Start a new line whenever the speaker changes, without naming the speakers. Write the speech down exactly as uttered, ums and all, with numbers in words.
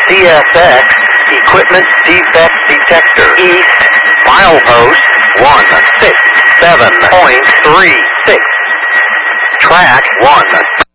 C S X, Equipment Defect Detector. East, milepost one six seven point three six. Track one.